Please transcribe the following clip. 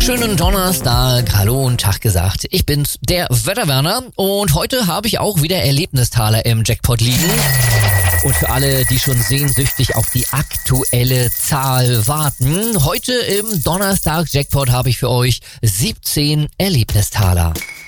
wunderschönen Donnerstag, hallo und Tag gesagt. Ich bin's, der Wetterwerner, und heute habe ich auch wieder Erlebnistaler im Jackpot liegen. Und für alle, die schon sehnsüchtig auf die aktuelle Zahl warten, heute im Donnerstag-Jackpot habe ich für euch 17 Erlebnistaler.